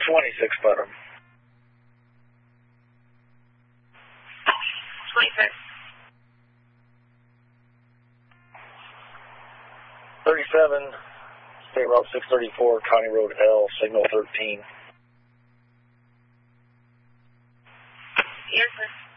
26 footer. 26. 37, State Route 634, County Road L, signal 13. Yes, sir.